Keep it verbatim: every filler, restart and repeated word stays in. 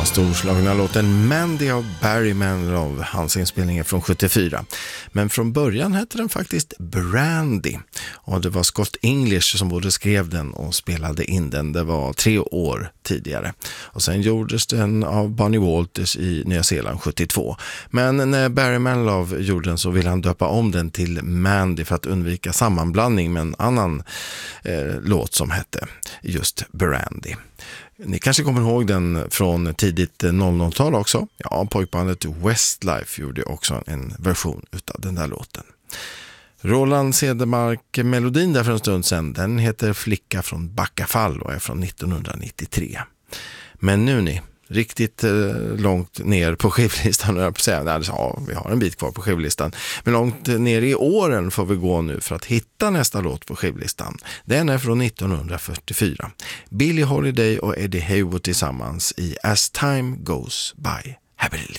storslagna låten Mandy av Barry Manilow. Hans inspelning är från sjuttiofyra. Men från början hette den faktiskt Brandy. Och det var Scott English som både skrev den och spelade in den. Det var tre år tidigare. Och sen gjordes den av Bonnie Walters i Nya Zeeland sjuttiotvå. Men när Barry Manilow gjorde den så ville han döpa om den till Mandy för att undvika sammanblandning med en annan eh, låt som hette just Brandy. Ni kanske kommer ihåg den från tidigt noll noll-tal också. Ja, pojkbandet Westlife gjorde också en version utav den där låten. Roland Cedermark-melodin där för en stund sedan, den heter Flicka från Backafall och är från nittonhundranittiotre. Men nu ni, riktigt eh, långt ner på skivlistan, jag på säga. Nej, ja, vi har en bit kvar på skivlistan. Men långt ner i åren får vi gå nu för att hitta nästa låt på skivlistan. Den är från nittonhundrafyrtiofyra. Billie Holiday och Eddie Hayward tillsammans i As Time Goes By. Här blir det